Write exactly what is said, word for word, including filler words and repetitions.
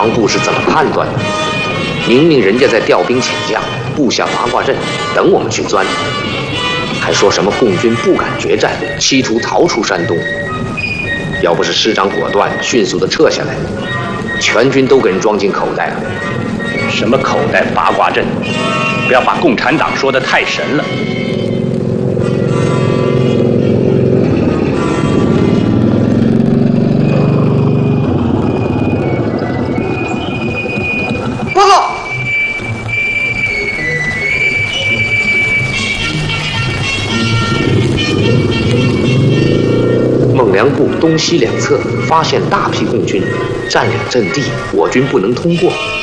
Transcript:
王部是怎么判断的？明明人家在调兵遣将，布下八卦阵，等我们去钻，还说什么共军不敢决战，企图逃出山东。要不是师长果断，迅速地撤下来，全军都给人装进口袋了。 什么口袋八卦阵？不要把共产党说得太神了。 报告！孟良部东西两侧发现大批共军，占领阵地，我军不能通过。